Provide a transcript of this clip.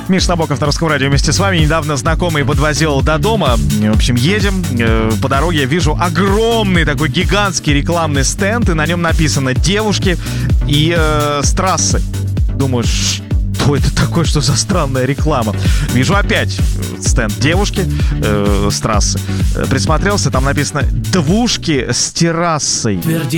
Миша Набоков на Русском радио вместе с вами. Недавно знакомый подвозил до дома. В общем, едем. По дороге я вижу огромный такой гигантский рекламный стенд, и на нем написано «Девушки» и с трассы. Думаю, что это такое, что за странная реклама? Вижу опять стенд «Девушки» с трассы. Присмотрелся, там написано «Двушки с террасой».